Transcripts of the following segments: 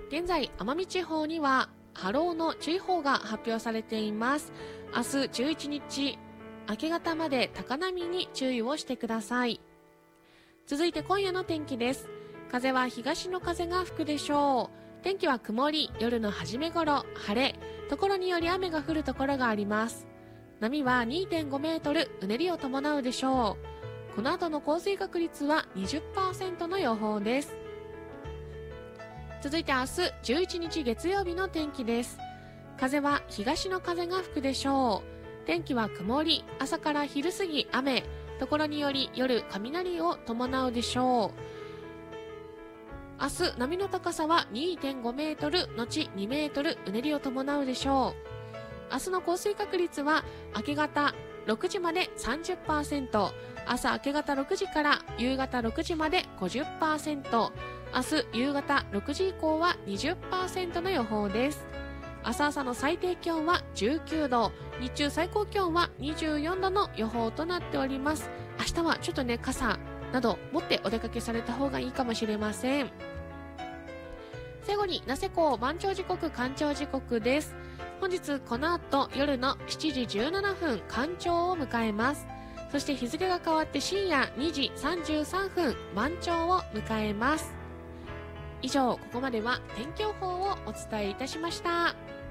現在奄美地方には波浪の注意報が発表されています。明日11日明け方まで高波に注意をしてください。続いて今夜の天気です。風は東の風が吹くでしょう。天気は曇り、夜の初め頃晴れ、ところにより雨が降るところがあります。波は 2.5 メートル、うねりを伴うでしょう。この後の降水確率は 20% の予報です。続いて明日11日月曜日の天気です。風は東の風が吹くでしょう。天気は曇り、朝から昼過ぎ雨、ところにより夜雷を伴うでしょう。明日波の高さは 2.5 メートルのち2メートル、うねりを伴うでしょう。明日の降水確率は明け方6時まで 30%、 朝明け方6時から夕方6時まで 50%、 明日夕方6時以降は 20% の予報です。明日朝の最低気温は19度、日中最高気温は24度の予報となっております。明日はちょっとね、傘など持ってお出かけされた方がいいかもしれません。最後に名瀬港満潮時刻干潮時刻です。本日この後夜の7時17分干潮を迎えます。そして日付が変わって深夜2時33分満潮を迎えます。以上、ここまでは天気予報をお伝えいたしました。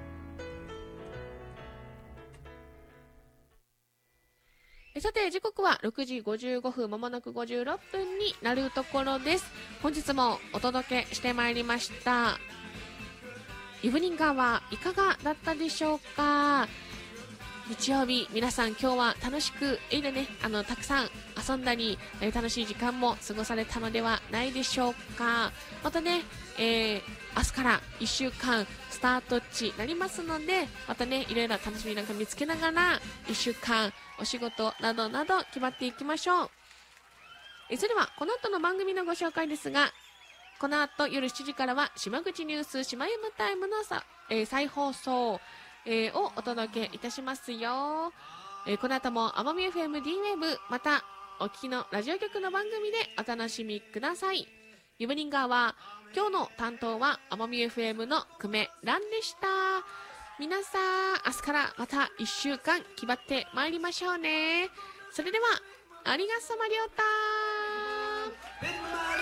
さて時刻は6時55分、まもなく56分になるところです。本日もお届けしてまいりましたイブニングはいかがだったでしょうか。日曜日皆さん今日は楽しくたくさん遊んだり、楽しい時間も過ごされたのではないでしょうか。またね、明日から1週間スタート地になりますので、またねいろいろ楽しみなんか見つけながら1週間お仕事などなど決まっていきましょう。それではこの後の番組のご紹介ですが、この後夜7時からは島口ニュース島読むタイムの再放送、をお届けいたしますよ。この後も奄美 FM D-Wave またお聞きのラジオ局の番組でお楽しみください。イブニンガーは今日の担当は奄美 FM の久米蘭でした。皆さん明日からまた1週間気張ってまいりましょうね。それではありがさまりょうたー。